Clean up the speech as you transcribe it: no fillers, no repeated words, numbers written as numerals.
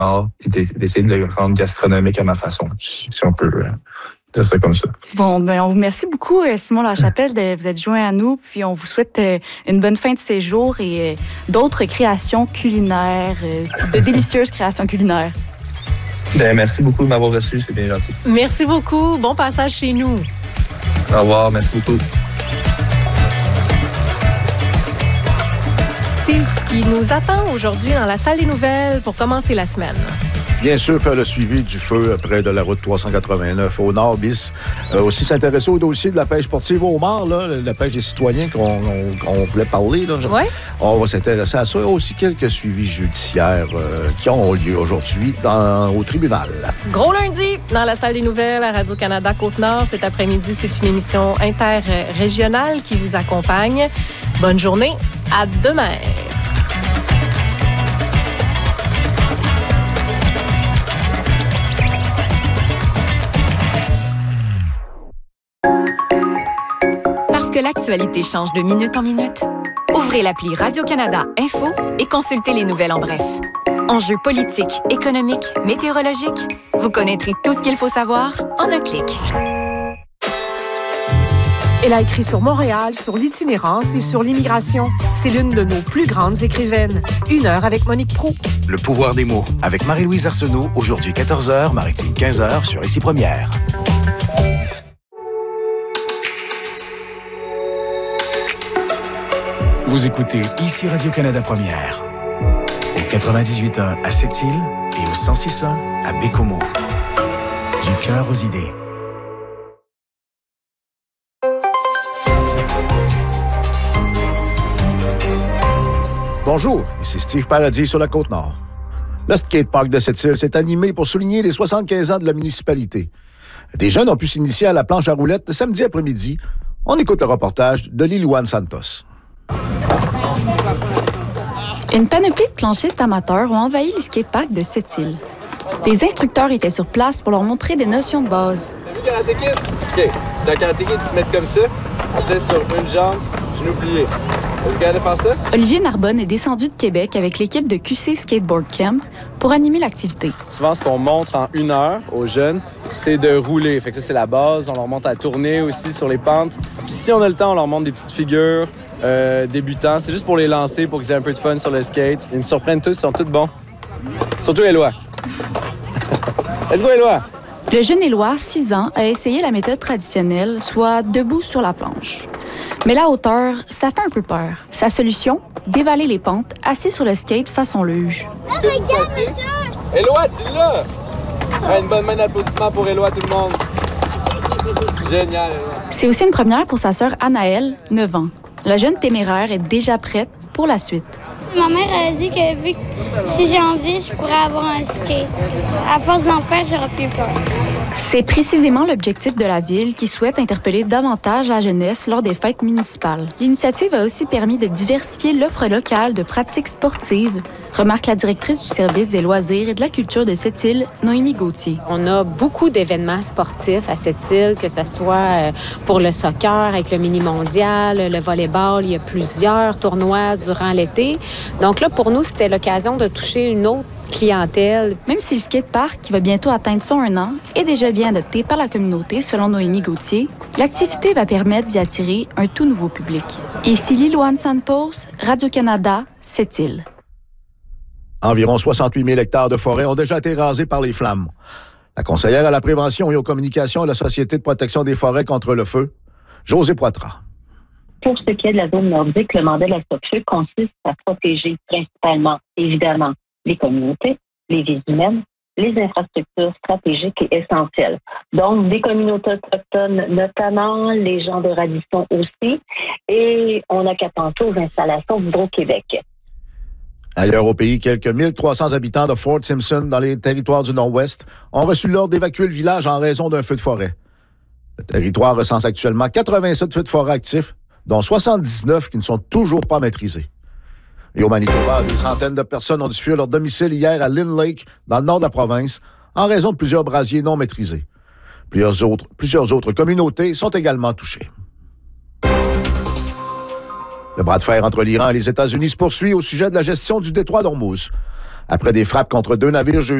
puis d'essayer de le rendre gastronomique à ma façon, si on peut dire ça comme ça. Bon, on vous remercie beaucoup, Simon Lachapelle, de vous être joint à nous, puis on vous souhaite une bonne fin de séjour et d'autres créations culinaires, de délicieuses créations culinaires. Merci beaucoup de m'avoir reçu, c'est bien gentil. Merci beaucoup. Bon passage chez nous. Au revoir, merci beaucoup. Steve, ce qui nous attend aujourd'hui dans la salle des nouvelles pour commencer la semaine. Bien sûr, faire le suivi du feu près de la route 389 au nord bis. Aussi s'intéresser au dossier de la pêche sportive au homard, là, la pêche des citoyens qu'on voulait parler. Là, ouais. On va s'intéresser à ça. Aussi quelques suivis judiciaires qui ont lieu aujourd'hui au tribunal. Gros lundi dans la salle des nouvelles à Radio-Canada Côte-Nord. Cet après-midi, c'est une émission interrégionale qui vous accompagne. Bonne journée. À demain. Parce que l'actualité change de minute en minute, ouvrez l'appli Radio-Canada Info et consultez les nouvelles en bref. Enjeux politiques, économiques, météorologiques, vous connaîtrez tout ce qu'il faut savoir en un clic. Elle a écrit sur Montréal, sur l'itinérance et sur l'immigration. C'est l'une de nos plus grandes écrivaines. 1 heure avec Monique Proulx. Le pouvoir des mots avec Marie-Louise Arsenault, aujourd'hui 14h, Maritime 15h sur Ici Première. Vous écoutez Ici Radio-Canada Première. Au 98.1 à Sept-Îles et au 106.1 à Bécomo. Du cœur aux idées. Bonjour, ici Steve Paradis sur la Côte-Nord. Le skatepark de Sept-Îles s'est animé pour souligner les 75 ans de la municipalité. Des jeunes ont pu s'initier à la planche à roulettes samedi après-midi. On écoute le reportage de Lilouane Santos. Une panoplie de planchistes amateurs ont envahi le skatepark de Sept-Îles. Des instructeurs étaient sur place pour leur montrer des notions de base. T'as vu Karate Kid? OK. Dans Karate Kid, ils se mettent comme ça. Après, sur une jambe, genou plié. Vous regardez faire ça? Olivier Narbonne est descendu de Québec avec l'équipe de QC Skateboard Camp pour animer l'activité. Souvent, ce qu'on montre en 1 heure aux jeunes, c'est de rouler. Fait que ça, c'est la base. On leur montre à tourner aussi sur les pentes. Puis si on a le temps, on leur montre des petites figures débutants. C'est juste pour les lancer, pour qu'ils aient un peu de fun sur le skate. Ils me surprennent tous, ils sont tous bons. Surtout Éloi. Let's go, Éloi! Le jeune Éloi, 6 ans, a essayé la méthode traditionnelle, soit debout sur la planche. Mais la hauteur, ça fait un peu peur. Sa solution, dévaler les pentes, assis sur le skate façon luge. Éloi, tu l'as! Une bonne main d'applaudissement pour Éloi, tout le monde. Génial, Éloi. C'est aussi une première pour sa sœur Anaëlle, 9 ans. La jeune téméraire est déjà prête pour la suite. Ma mère a dit que vu que si j'ai envie, je pourrais avoir un skate. À force d'en faire, j'aurai plus peur. C'est précisément l'objectif de la Ville qui souhaite interpeller davantage la jeunesse lors des fêtes municipales. L'initiative a aussi permis de diversifier l'offre locale de pratiques sportives, remarque la directrice du service des loisirs et de la culture de Sept-Îles, Noémie Gauthier. On a beaucoup d'événements sportifs à Sept-Îles, que ce soit pour le soccer avec le mini-mondial, le volleyball. Il y a plusieurs tournois durant l'été. Donc là, pour nous, c'était l'occasion de toucher une autre clientèle. Même si le skatepark, qui va bientôt atteindre son 1 an, est déjà bien adopté par la communauté, selon Noémie Gauthier, l'activité va permettre d'y attirer un tout nouveau public. Ici Lilouane Santos, Radio-Canada, Sept-Îles. Environ 68 000 hectares de forêt ont déjà été rasés par les flammes. La conseillère à la prévention et aux communications de la Société de protection des forêts contre le feu, Josée Poitras. Pour ce qui est de la zone nordique, le mandat de la SOPFEU consiste à protéger principalement, évidemment, les communautés, les vies humaines, les infrastructures stratégiques et essentielles. Donc, des communautés autochtones, notamment les gens de Radisson aussi, et on n'a qu'à penser aux installations d'Hydro-Québec. Ailleurs au pays, quelques 1300 habitants de Fort Simpson, dans les territoires du Nord-Ouest, ont reçu l'ordre d'évacuer le village en raison d'un feu de forêt. Le territoire recense actuellement 87 feux de forêt actifs, dont 79 qui ne sont toujours pas maîtrisés. Et au Manitoba, des centaines de personnes ont dû fuir leur domicile hier à Lynn Lake, dans le nord de la province, en raison de plusieurs brasiers non maîtrisés. Plusieurs autres communautés sont également touchées. Le bras de fer entre l'Iran et les États-Unis se poursuit au sujet de la gestion du détroit d'Ormuz. Après des frappes contre 2 navires jeudi,